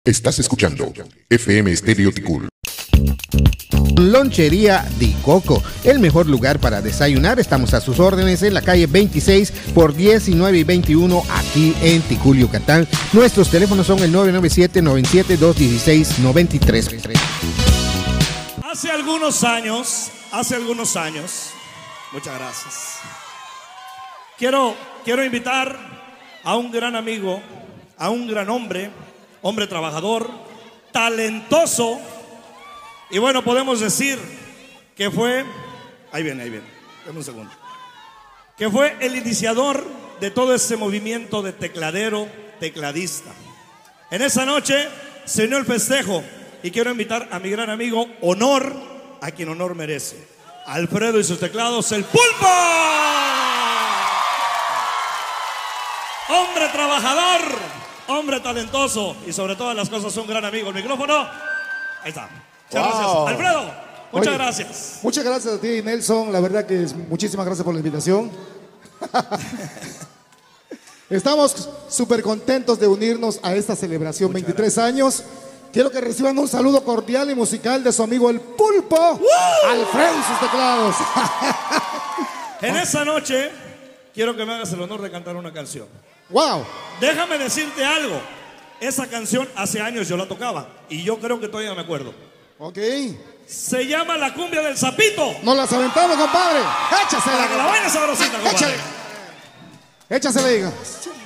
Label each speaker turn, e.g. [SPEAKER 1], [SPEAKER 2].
[SPEAKER 1] Estás escuchando FM Estéreo Ticul.
[SPEAKER 2] Lonchería Di Coco, el mejor lugar para desayunar. Estamos a sus órdenes en la calle 26 por 19 y 21 aquí en Ticul, Yucatán. Nuestros teléfonos son el 997-97-216-93.
[SPEAKER 3] Hace algunos años, muchas gracias. Quiero invitar a un gran amigo, a un gran hombre trabajador, talentoso. Y bueno, podemos decir que fue, ahí viene, dame un segundo, que fue el iniciador de todo ese movimiento de tecladista. En esa noche se unió el festejo y quiero invitar a mi gran amigo Honor, a quien honor merece. Alfredo y sus teclados, el Pulpo. Hombre trabajador, hombre talentoso y sobre todas las cosas un gran amigo. El micrófono, ahí está. Muchas gracias, Alfredo. Muchas gracias.
[SPEAKER 4] Muchas gracias a ti, Nelson. La verdad que muchísimas gracias por la invitación. Estamos súper contentos de unirnos a esta celebración. Muchas 23 gracias. Años. Quiero que reciban un saludo cordial y musical de su amigo el Pulpo, Alfredo y sus teclados.
[SPEAKER 3] En esa noche quiero que me hagas el honor de cantar una canción.
[SPEAKER 4] Wow.
[SPEAKER 3] Déjame decirte algo. Esa canción hace años yo la tocaba y yo creo que todavía me acuerdo.
[SPEAKER 4] Ok.
[SPEAKER 3] Se llama La Cumbia del Sapito.
[SPEAKER 4] Nos las aventamos, compadre. Échasela.
[SPEAKER 3] Para que la vaina sabrosita, compadre.
[SPEAKER 4] Échasela, diga.